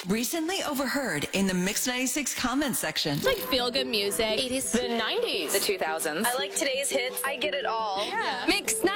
Recently overheard in the Mix 96 comments section. Like feel-good music. 80s. The 90s. The 2000s. I like today's hits. I get it all. Yeah. Mix 96.